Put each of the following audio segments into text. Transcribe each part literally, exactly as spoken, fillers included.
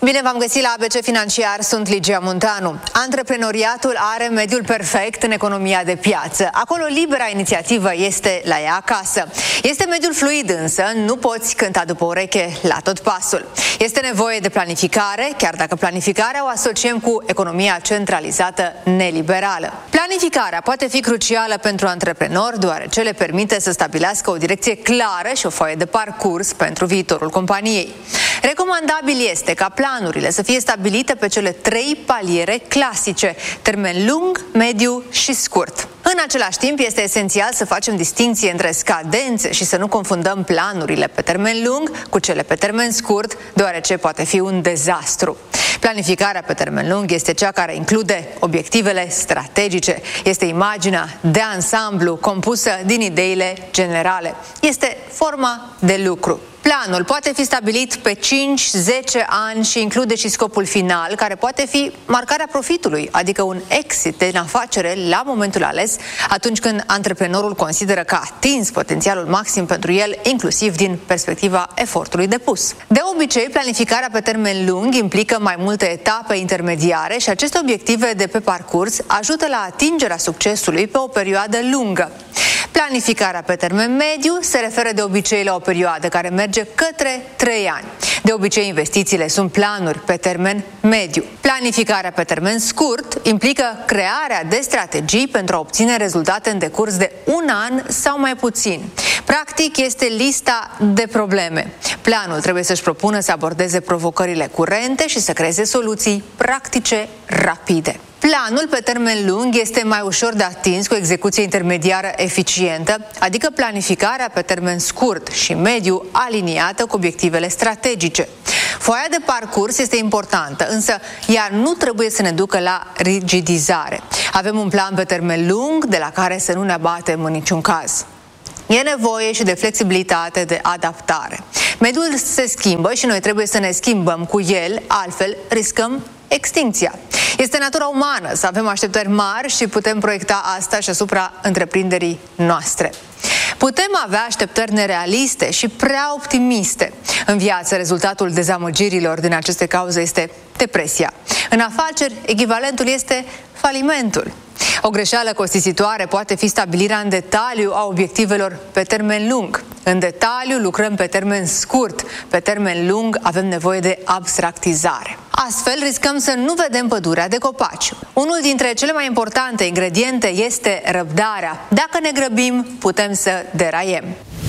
Bine v-am găsit la A B C Financiar, sunt Ligia Munteanu. Antreprenoriatul are mediul perfect în economia de piață. Acolo libera inițiativă este la ea acasă. Este mediul fluid însă, nu poți cânta după ureche la tot pasul. Este nevoie de planificare, chiar dacă planificarea o asociem cu economia centralizată neliberală. Planificarea poate fi crucială pentru antreprenori, deoarece le permite să stabilească o direcție clară și o foaie de parcurs pentru viitorul companiei. Recomandabil este ca planurile să fie stabilite pe cele trei paliere clasice: termen lung, mediu și scurt. În același timp, este esențial să facem distinție între scadențe și să nu confundăm planurile pe termen lung cu cele pe termen scurt, deoarece poate fi un dezastru. Planificarea pe termen lung este cea care include obiectivele strategice. Este imaginea de ansamblu compusă din ideile generale. Este forma de lucru. Planul poate fi stabilit pe cinci zece ani și include și scopul final, care poate fi marcarea profitului, adică un exit din afacere la momentul ales, atunci când antreprenorul consideră că a atins potențialul maxim pentru el, inclusiv din perspectiva efortului depus. De obicei, planificarea pe termen lung implică mai multe etape intermediare și aceste obiective de pe parcurs ajută la atingerea succesului pe o perioadă lungă. Planificarea pe termen mediu se referă de obicei la o perioadă care merge către trei ani. De obicei, investițiile sunt planuri pe termen mediu. Planificarea pe termen scurt implică crearea de strategii pentru a obține rezultate în decurs de un an sau mai puțin. Practic, este lista de probleme. Planul trebuie să-și propună să abordeze provocările curente și să creeze soluții practice rapide. Planul pe termen lung este mai ușor de atins cu execuție intermediară eficientă, adică planificarea pe termen scurt și mediu aliniată cu obiectivele strategice. Foaia de parcurs este importantă, însă ea nu trebuie să ne ducă la rigidizare. Avem un plan pe termen lung de la care să nu ne abatem în niciun caz. E nevoie și de flexibilitate, de adaptare. Mediul se schimbă și noi trebuie să ne schimbăm cu el, altfel riscăm extincția. Este natura umană să avem așteptări mari și putem proiecta asta și asupra întreprinderii noastre. Putem avea așteptări nerealiste și prea optimiste. În viață, rezultatul dezamăgirilor din aceste cauze este depresia. În afaceri, echivalentul este falimentul. O greșeală costisitoare poate fi stabilirea în detaliu a obiectivelor pe termen lung. În detaliu lucrăm pe termen scurt, pe termen lung avem nevoie de abstractizare. Astfel, riscăm să nu vedem pădurea de copaci. Unul dintre cele mai importante ingrediente este răbdarea. Dacă ne grăbim, putem să deraiem.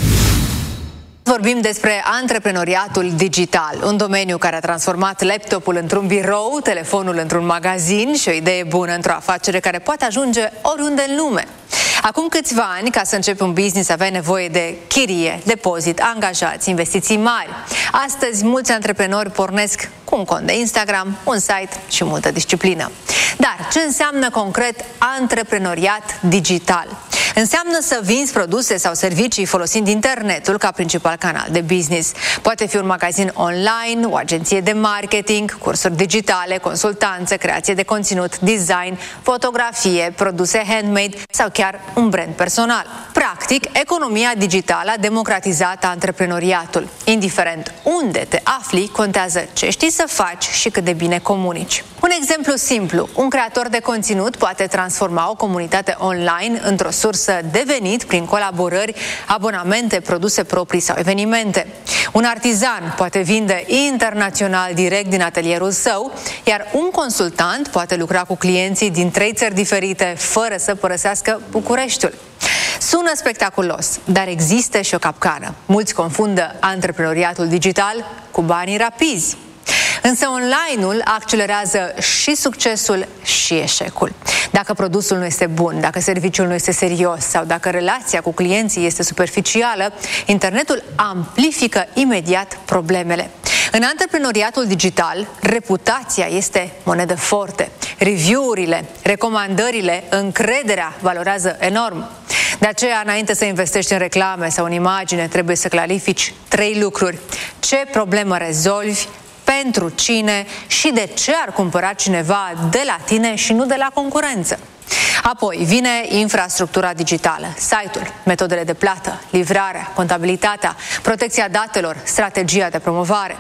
Vorbim despre antreprenoriatul digital, un domeniu care a transformat laptopul într-un birou, telefonul într-un magazin și o idee bună într-o afacere care poate ajunge oriunde în lume. Acum câțiva ani, ca să începi un business, aveai nevoie de chirie, depozit, angajați, investiții mari. Astăzi, mulți antreprenori pornesc cu un cont de Instagram, un site și multă disciplină. Dar ce înseamnă concret antreprenoriat digital? Înseamnă să vinzi produse sau servicii folosind internetul ca principal canal de business. Poate fi un magazin online, o agenție de marketing, cursuri digitale, consultanță, creație de conținut, design, fotografie, produse handmade sau chiar un brand personal. Practic, economia digitală a democratizat antreprenoriatul. Indiferent unde te afli, contează ce știi să faci și cât de bine comunici. Un exemplu simplu: un creator de conținut poate transforma o comunitate online într-o sursă de venit prin colaborări, abonamente, produse proprii sau evenimente. Un artizan poate vinde internațional direct din atelierul său, iar un consultant poate lucra cu clienții din trei țări diferite fără să părăsească Bucureștiul. Sună spectaculos, dar există și o capcană. Mulți confundă antreprenoriatul digital cu banii rapizi. Însă online-ul accelerează și succesul și eșecul. Dacă produsul nu este bun, dacă serviciul nu este serios sau dacă relația cu clienții este superficială, internetul amplifică imediat problemele. În antreprenoriatul digital, reputația este monedă forte. Review-urile, recomandările, încrederea valorează enorm. De aceea, înainte să investești în reclame sau în imagine, trebuie să clarifici trei lucruri: ce problemă rezolvi, pentru cine și de ce ar cumpăra cineva de la tine și nu de la concurență. Apoi vine infrastructura digitală, site-ul, metodele de plată, livrarea, contabilitatea, protecția datelor, strategia de promovare.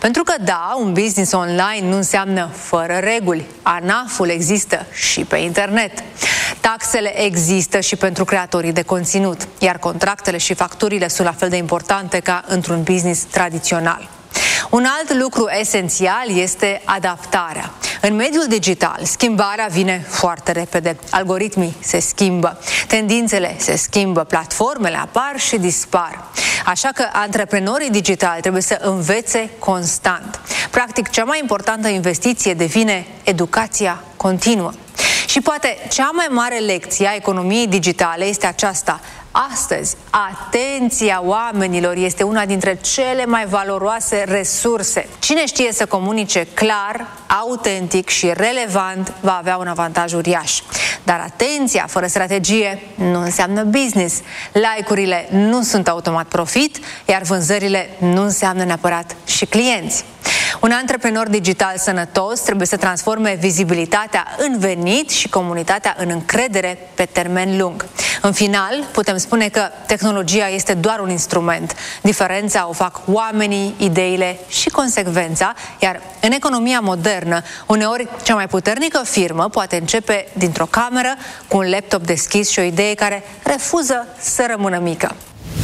Pentru că, da, un business online nu înseamnă fără reguli. ANAF-ul există și pe internet. Taxele există și pentru creatorii de conținut, iar contractele și facturile sunt la fel de importante ca într-un business tradițional. Un alt lucru esențial este adaptarea. În mediul digital, schimbarea vine foarte repede. Algoritmii se schimbă, tendințele se schimbă, platformele apar și dispar. Așa că antreprenorii digitali trebuie să învețe constant. Practic, cea mai importantă investiție devine educația continuă. Și poate cea mai mare lecție a economiei digitale este aceasta. Astăzi, atenția oamenilor este una dintre cele mai valoroase resurse. Cine știe să comunice clar, autentic și relevant va avea un avantaj uriaș. Dar atenția fără strategie nu înseamnă business. Like-urile nu sunt automat profit, iar vânzările nu înseamnă neapărat și clienți. Un antreprenor digital sănătos trebuie să transforme vizibilitatea în venit și comunitatea în încredere pe termen lung. În final, putem spune că tehnologia este doar un instrument. Diferența o fac oamenii, ideile și consecvența, iar în economia modernă, uneori cea mai puternică firmă poate începe dintr-o cameră cu un laptop deschis și o idee care refuză să rămână mică.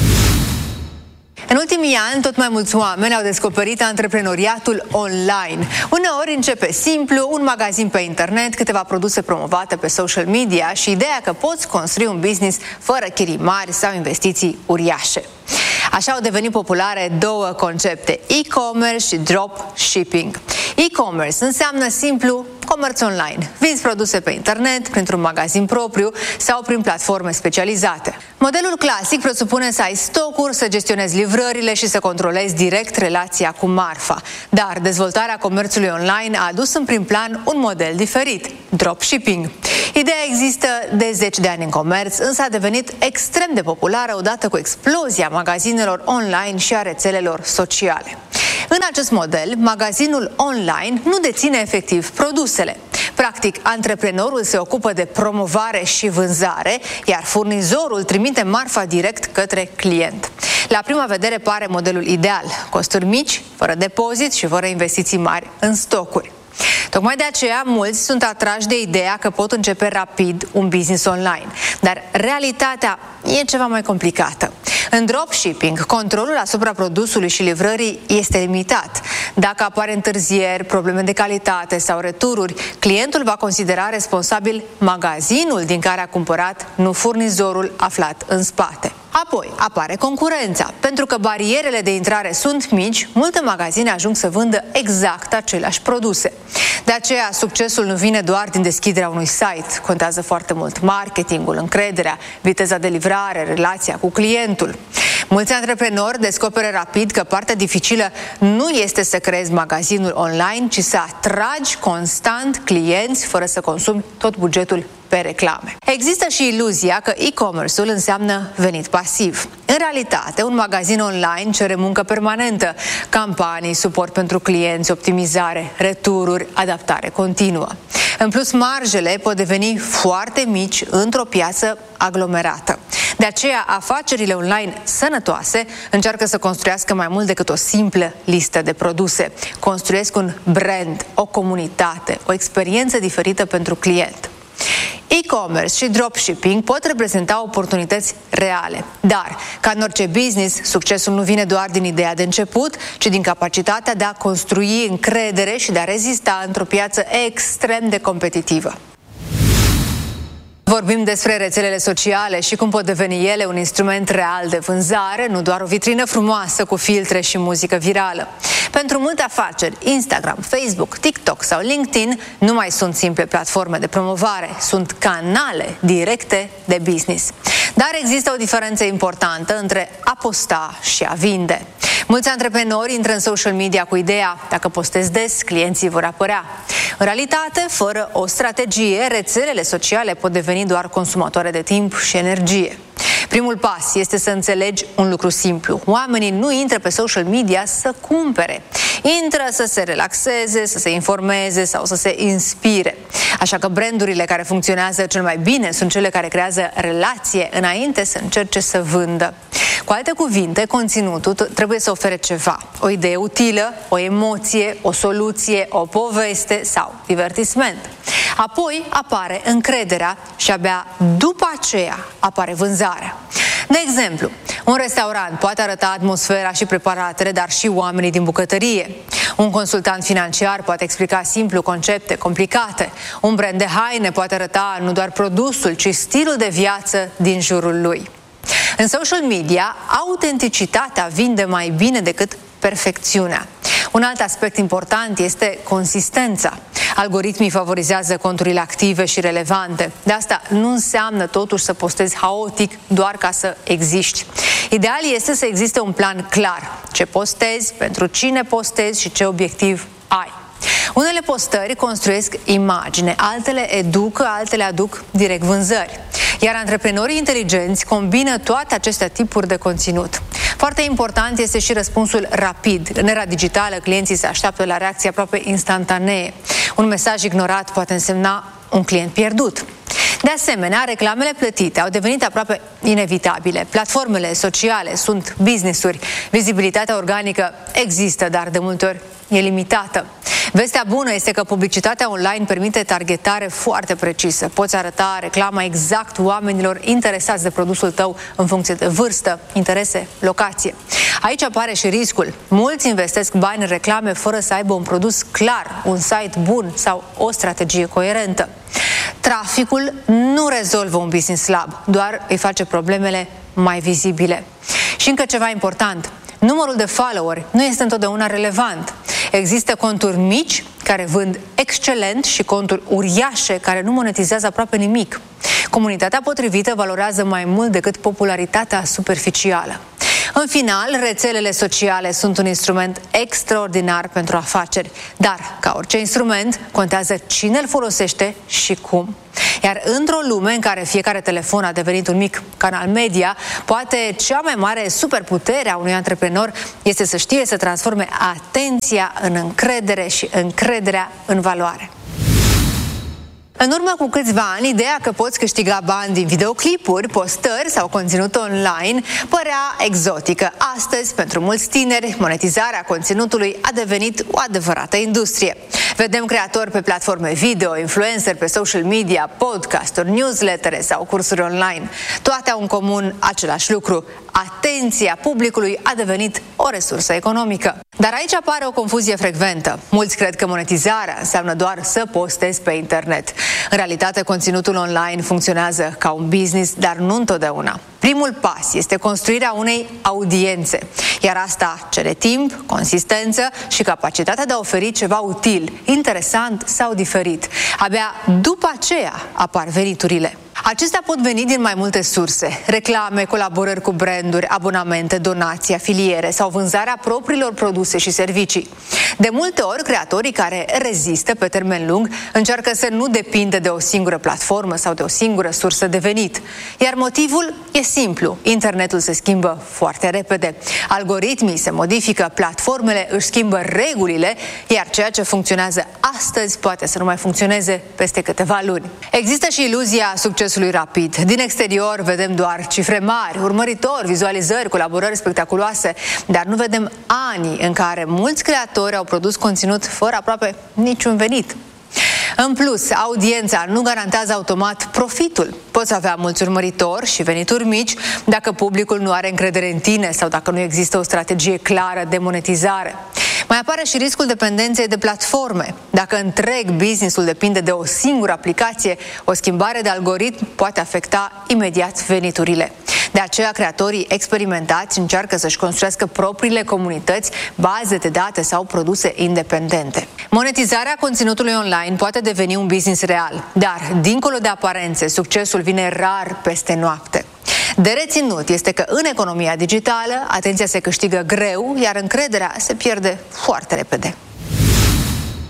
În ultimii ani, tot mai mulți oameni au descoperit antreprenoriatul online. Uneori începe simplu, un magazin pe internet, câteva produse promovate pe social media și ideea că poți construi un business fără chirii mari sau investiții uriașe. Așa au devenit populare două concepte, e-commerce și dropshipping. E-commerce înseamnă simplu comerț online. Vinzi produse pe internet, printr-un magazin propriu sau prin platforme specializate. Modelul clasic presupune să ai stocuri, să gestionezi livrările și să controlezi direct relația cu marfa. Dar dezvoltarea comerțului online a adus în prim plan un model diferit, dropshipping. Ideea există de zeci de ani în comerț, însă a devenit extrem de populară odată cu explozia magazinelor online și a rețelelor sociale. În acest model, magazinul online nu deține efectiv produsele. Practic, antreprenorul se ocupă de promovare și vânzare, iar furnizorul trimite marfa direct către client. La prima vedere pare modelul ideal, costuri mici, fără depozit și fără investiții mari în stocuri. Tocmai de aceea, mulți sunt atrași de ideea că pot începe rapid un business online. Dar realitatea e ceva mai complicată. În dropshipping, controlul asupra produsului și livrării este limitat. Dacă apare întârzieri, probleme de calitate sau retururi, clientul va considera responsabil magazinul din care a cumpărat, nu furnizorul aflat în spate. Apoi apare concurența. Pentru că barierele de intrare sunt mici, multe magazine ajung să vândă exact aceleași produse. De aceea, succesul nu vine doar din deschiderea unui site. Contează foarte mult marketingul, încrederea, viteza de livrare, relația cu clientul. Mulți antreprenori descoperă rapid că partea dificilă nu este să creezi magazinul online, ci să atragi constant clienți fără să consumi tot bugetul pe reclame. Există și iluzia că e-commerce-ul înseamnă venit pasiv. În realitate, un magazin online cere muncă permanentă, campanii, suport pentru clienți, optimizare, retururi, adaptare continuă. În plus, marjele pot deveni foarte mici într-o piață aglomerată. De aceea, afacerile online sănătoase încearcă să construiască mai mult decât o simplă listă de produse. Construiesc un brand, o comunitate, o experiență diferită pentru client. E-commerce și dropshipping pot reprezenta oportunități reale, dar, ca în orice business, succesul nu vine doar din ideea de început, ci din capacitatea de a construi încredere și de a rezista într-o piață extrem de competitivă. Vorbim despre rețelele sociale și cum pot deveni ele un instrument real de vânzare, nu doar o vitrină frumoasă cu filtre și muzică virală. Pentru multe afaceri, Instagram, Facebook, TikTok sau LinkedIn nu mai sunt simple platforme de promovare, sunt canale directe de business. Dar există o diferență importantă între a posta și a vinde. Mulți antreprenori intră în social media cu ideea, dacă postez des, clienții vor apărea. În realitate, fără o strategie, rețelele sociale pot deveni doar consumatoare de timp și energie. Primul pas este să înțelegi un lucru simplu. Oamenii nu intră pe social media să cumpere. Intră să se relaxeze, să se informeze sau să se inspire. Așa că brandurile care funcționează cel mai bine sunt cele care creează relație înainte să încerce să vândă. Cu alte cuvinte, conținutul trebuie să ofere ceva. O idee utilă, o emoție, o soluție, o poveste sau divertisment. Apoi apare încrederea și abia după aceea apare vânzarea. De exemplu, un restaurant poate arăta atmosfera și preparatele, dar și oamenii din bucătărie. Un consultant financiar poate explica simplu concepte complicate. Un brand de haine poate arăta nu doar produsul, ci stilul de viață din jurul lui. În social media, autenticitatea vinde mai bine decât perfecțiunea. Un alt aspect important este consistența. Algoritmii favorizează conturile active și relevante. De asta nu înseamnă totuși să postezi haotic doar ca să existi. Ideal este să existe un plan clar. Ce postezi, pentru cine postezi și ce obiectiv ai. Unele postări construiesc imagine, altele educă, altele aduc direct vânzări. Iar antreprenorii inteligenți combină toate aceste tipuri de conținut. Foarte important este și răspunsul rapid. În era digitală, clienții se așteaptă la reacții aproape instantanee. Un mesaj ignorat poate însemna un client pierdut. De asemenea, reclamele plătite au devenit aproape inevitabile. Platformele sociale sunt business-uri. Vizibilitatea organică există, dar de multe ori e limitată. Vestea bună este că publicitatea online permite targetare foarte precisă. Poți arăta reclama exact oamenilor interesați de produsul tău în funcție de vârstă, interese, locație. Aici apare și riscul. Mulți investesc bani în reclame fără să aibă un produs clar, un site bun sau o strategie coerentă. Traficul nu rezolvă un business slab, doar îi face problemele mai vizibile. Și încă ceva important. Numărul de followeri nu este întotdeauna relevant. Există conturi mici care vând excelent și conturi uriașe care nu monetizează aproape nimic. Comunitatea potrivită valorează mai mult decât popularitatea superficială. În final, rețelele sociale sunt un instrument extraordinar pentru afaceri, dar, ca orice instrument, contează cine îl folosește și cum. Iar într-o lume în care fiecare telefon a devenit un mic canal media, poate cea mai mare superputere a unui antreprenor este să știe să transforme atenția în încredere și încrederea în valoare. În urmă cu câțiva ani, ideea că poți câștiga bani din videoclipuri, postări sau conținut online părea exotică. Astăzi, pentru mulți tineri, monetizarea conținutului a devenit o adevărată industrie. Vedem creatori pe platforme video, influenceri pe social media, podcasturi, newslettere sau cursuri online. Toate au în comun același lucru. Atenția publicului a devenit o resursă economică. Dar aici apare o confuzie frecventă. Mulți cred că monetizarea înseamnă doar să postezi pe internet. În realitate, conținutul online funcționează ca un business, dar nu întotdeauna. Primul pas este construirea unei audiențe, iar asta cere timp, consistență și capacitatea de a oferi ceva util, interesant sau diferit. Abia după aceea apar veniturile. Acestea pot veni din mai multe surse: reclame, colaborări cu branduri, abonamente, donații, afiliere sau vânzarea propriilor produse și servicii. De multe ori, creatorii care rezistă pe termen lung încearcă să nu depindă de o singură platformă sau de o singură sursă de venit. Iar motivul e simplu. Internetul se schimbă foarte repede. Algoritmii se modifică, platformele își schimbă regulile, iar ceea ce funcționează astăzi poate să nu mai funcționeze peste câteva luni. Există și iluzia succesului rapid. Din exterior vedem doar cifre mari, urmăritori, vizualizări, colaborări spectaculoase, dar nu vedem anii în care mulți creatori au produs conținut fără aproape niciun venit. În plus, audiența nu garantează automat profitul. Poți avea mulți urmăritori și venituri mici dacă publicul nu are încredere în tine sau dacă nu există o strategie clară de monetizare. Mai apare și riscul dependenței de platforme. Dacă întreg business-ul depinde de o singură aplicație, o schimbare de algoritm poate afecta imediat veniturile. De aceea, creatorii experimentați încearcă să-și construiască propriile comunități, baze de date sau produse independente. Monetizarea conținutului online poate deveni un business real, dar, dincolo de aparențe, succesul vine rar peste noapte. De reținut este că în economia digitală atenția se câștigă greu, iar încrederea se pierde foarte repede.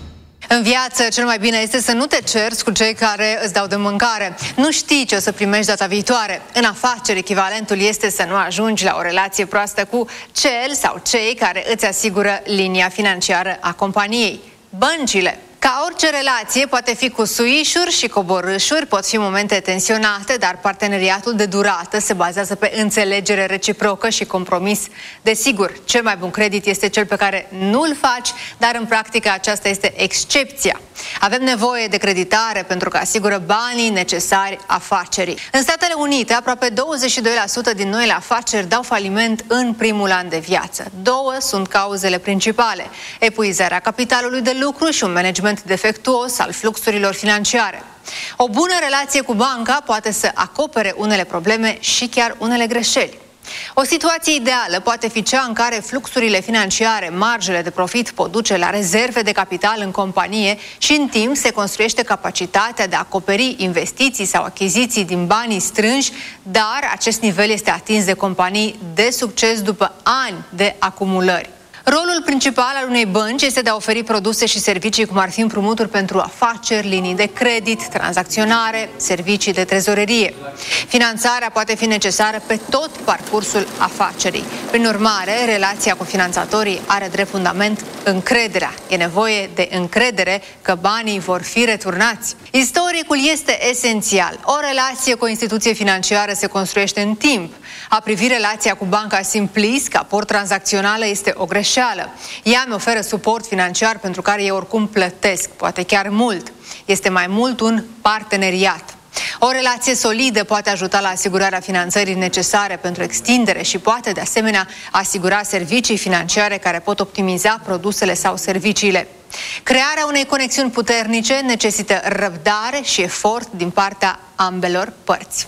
În viață, cel mai bine este să nu te cerți cu cei care îți dau de mâncare. Nu știi ce o să primești data viitoare. În afaceri, echivalentul este să nu ajungi la o relație proastă cu cel sau cei care îți asigură linia financiară a companiei. Băncile. Ca orice relație, poate fi cu suișuri și coborâșuri, pot fi momente tensionate, dar parteneriatul de durată se bazează pe înțelegere reciprocă și compromis. Desigur, cel mai bun credit este cel pe care nu-l faci, dar în practică aceasta este excepția. Avem nevoie de creditare pentru că asigură banii necesari afacerii. În Statele Unite, aproape douăzeci și doi la sută din noile afaceri dau faliment în primul an de viață. Două sunt cauzele principale: epuizarea capitalului de lucru și un management defectuos al fluxurilor financiare. O bună relație cu banca poate să acopere unele probleme și chiar unele greșeli. O situație ideală poate fi cea în care fluxurile financiare, marjele de profit pot duce la rezerve de capital în companie și în timp se construiește capacitatea de a acoperi investiții sau achiziții din banii strânși, dar acest nivel este atins de companii de succes după ani de acumulări. Rolul principal al unei bănci este de a oferi produse și servicii cum ar fi împrumuturi pentru afaceri, linii de credit, tranzacționare, servicii de trezorerie. Finanțarea poate fi necesară pe tot parcursul afacerii. Prin urmare, relația cu finanțatorii are drept fundament încrederea. E nevoie de încredere că banii vor fi returnați. Istoricul este esențial. O relație cu o instituție financiară se construiește în timp. A privi relația cu banca Simplis ca port tranzacțională este o greșeală. Ea mi oferă suport financiar pentru care eu oricum plătesc, poate chiar mult. Este mai mult un parteneriat. O relație solidă poate ajuta la asigurarea finanțării necesare pentru extindere și poate, de asemenea, asigura servicii financiare care pot optimiza produsele sau serviciile. Crearea unei conexiuni puternice necesită răbdare și efort din partea ambelor părți.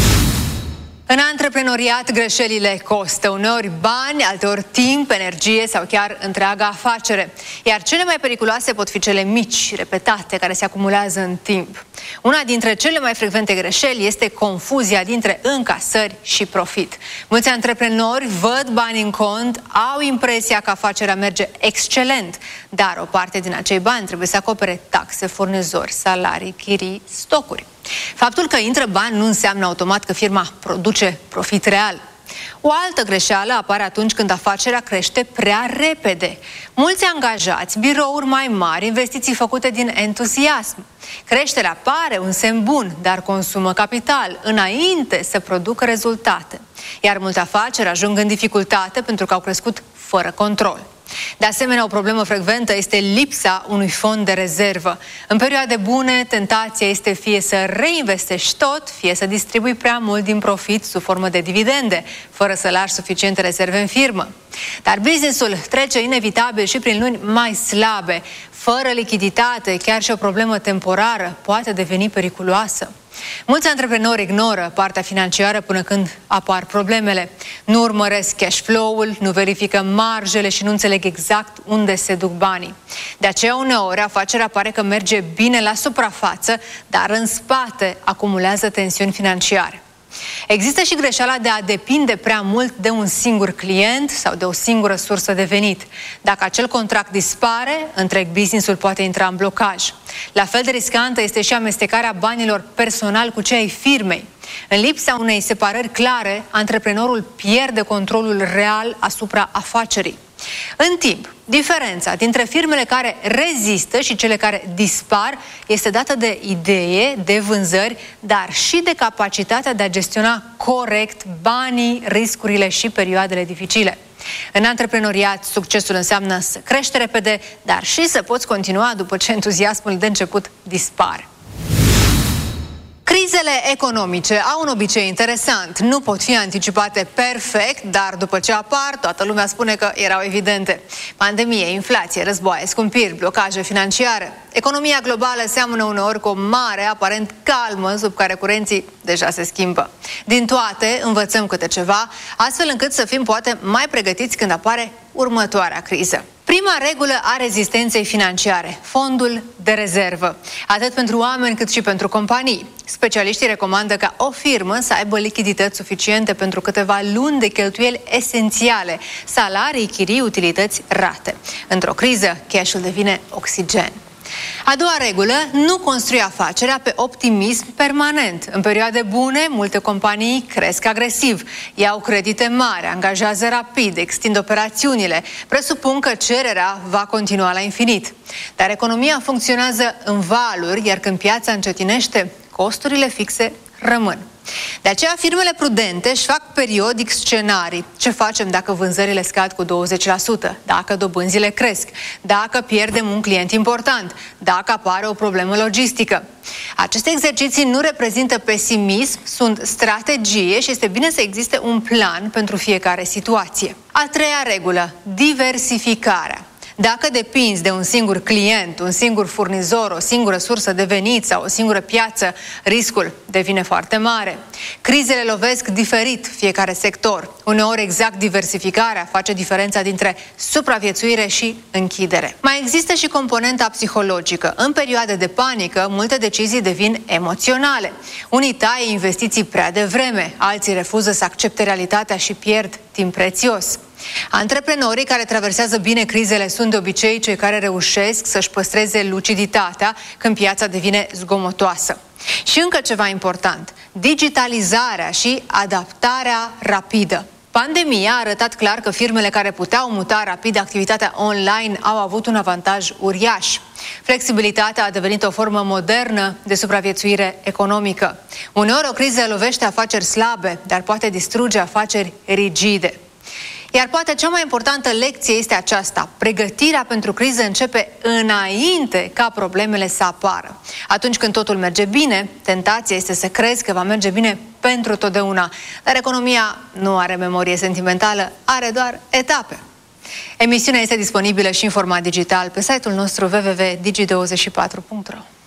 În antreprenoriat, greșelile costă uneori bani, alteori timp, energie sau chiar întreaga afacere. Iar cele mai periculoase pot fi cele mici, repetate, care se acumulează în timp. Una dintre cele mai frecvente greșeli este confuzia dintre încasări și profit. Mulți antreprenori văd bani în cont, au impresia că afacerea merge excelent, dar o parte din acei bani trebuie să acopere taxe, furnizori, salarii, chirii, stocuri. Faptul că intră bani nu înseamnă automat că firma produce profit real. O altă greșeală apare atunci când afacerea crește prea repede. Mulți angajați, birouri mai mari, investiții făcute din entuziasm. Creșterea pare un semn bun, dar consumă capital înainte să producă rezultate. Iar multe afaceri ajung în dificultate pentru că au crescut fără control. De asemenea, o problemă frecventă este lipsa unui fond de rezervă. În perioade bune, tentația este fie să reinvestești tot, fie să distribui prea mult din profit sub formă de dividende, fără să lași suficiente rezerve în firmă. Dar businessul trece inevitabil și prin luni mai slabe. Fără lichiditate, chiar și o problemă temporară poate deveni periculoasă. Mulți antreprenori ignoră partea financiară până când apar problemele. Nu urmăresc cash flow-ul, nu verifică marjele și nu înțeleg exact unde se duc banii. De aceea, uneori, afacerea pare că merge bine la suprafață, dar în spate acumulează tensiuni financiare. Există și greșeala de a depinde prea mult de un singur client sau de o singură sursă de venit. Dacă acel contract dispare, întreg business-ul poate intra în blocaj. La fel de riscantă este și amestecarea banilor personal cu cei ai firmei. În lipsa unei separări clare, antreprenorul pierde controlul real asupra afacerii. În timp, diferența dintre firmele care rezistă și cele care dispar este dată de idee, de vânzări, dar și de capacitatea de a gestiona corect banii, riscurile și perioadele dificile. În antreprenoriat, succesul înseamnă să crești repede, dar și să poți continua după ce entuziasmul de început dispare. Crizele economice au un obicei interesant. Nu pot fi anticipate perfect, dar după ce apar, toată lumea spune că erau evidente. Pandemie, inflație, războaie, scumpiri, blocaje financiare. Economia globală seamănă uneori cu o mare, aparent calmă, sub care curenții deja se schimbă. Din toate, învățăm câte ceva, astfel încât să fim poate mai pregătiți când apare următoarea criză. Prima regulă a rezistenței financiare, fondul de rezervă, atât pentru oameni cât și pentru companii. Specialiștii recomandă ca o firmă să aibă lichidități suficiente pentru câteva luni de cheltuieli esențiale, salarii, chirii, utilități, rate. Într-o criză, cash-ul devine oxigen. A doua regulă, nu construi afacerea pe optimism permanent. În perioade bune, multe companii cresc agresiv, iau credite mari, angajează rapid, extind operațiunile, presupun că cererea va continua la infinit. Dar economia funcționează în valuri, iar când piața încetinește, costurile fixe rămân. De aceea, firmele prudente își fac periodic scenarii. Ce facem dacă vânzările scad cu douăzeci la sută? Dacă dobânzile cresc? Dacă pierdem un client important? Dacă apare o problemă logistică? Aceste exerciții nu reprezintă pesimism, sunt strategie și este bine să existe un plan pentru fiecare situație. A treia regulă, diversificarea. Dacă depinzi de un singur client, un singur furnizor, o singură sursă de venit sau o singură piață, riscul devine foarte mare. Crizele lovesc diferit fiecare sector. Uneori exact diversificarea face diferența dintre supraviețuire și închidere. Mai există și componenta psihologică. În perioade de panică, multe decizii devin emoționale. Unii taie investiții prea devreme, alții refuză să accepte realitatea și pierd timp prețios. Antreprenorii care traversează bine crizele sunt de obicei cei care reușesc să-și păstreze luciditatea când piața devine zgomotoasă. Și încă ceva important, digitalizarea și adaptarea rapidă. Pandemia a arătat clar că firmele care puteau muta rapid activitatea online au avut un avantaj uriaș. Flexibilitatea a devenit o formă modernă de supraviețuire economică. Uneori o criză lovește afaceri slabe, dar poate distruge afaceri rigide. Iar poate cea mai importantă lecție este aceasta. Pregătirea pentru criză începe înainte ca problemele să apară. Atunci când totul merge bine, tentația este să crezi că va merge bine pentru totdeauna. Dar economia nu are memorie sentimentală, are doar etape. Emisiunea este disponibilă și în format digital pe site-ul nostru w w w punct digi douăzeci și patru punct ro.